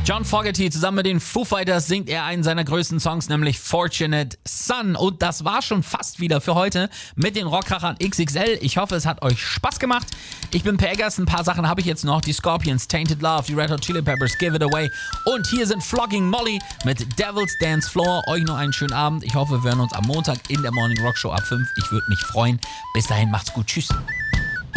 John Fogerty zusammen mit den Foo Fighters singt er einen seiner größten Songs, nämlich Fortunate Son. Und das war schon fast wieder für heute mit den Rockkrachern XXL. Ich hoffe, es hat euch Spaß gemacht. Ich bin Per Eggers, ein paar Sachen habe ich jetzt noch. Die Scorpions, Tainted Love, die Red Hot Chili Peppers, Give It Away. Und hier sind Flogging Molly mit Devil's Dance Floor. Euch noch einen schönen Abend. Ich hoffe, wir hören uns am Montag in der Morning Rock Show ab 5. Ich würde mich freuen. Bis dahin, macht's gut. Tschüss.